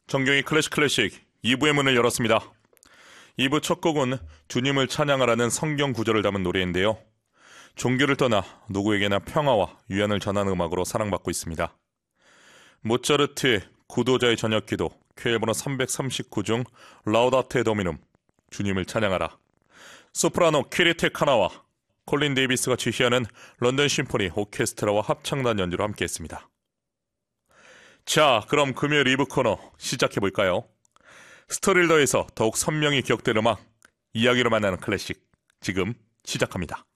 정경희 클래식 2부의 문을 열었습니다. 2부 첫 곡은 주님을 찬양하라는 성경 구절을 담은 노래인데요. 종교를 떠나 누구에게나 평화와 위안을 전하는 음악으로 사랑받고 있습니다. 모차르트의 구도자의 저녁기도 K번호 339 중 라우다테 도미눔, 주님을 찬양하라. 소프라노 키리테 카나와 콜린 데이비스가 지휘하는 런던 심포니 오케스트라와 합창단 연주로 함께했습니다. 자, 그럼 금요일 2부 코너 시작해볼까요? 스토리를 더해서 더욱 선명히 기억될 음악, 이야기로 만나는 클래식, 지금 시작합니다.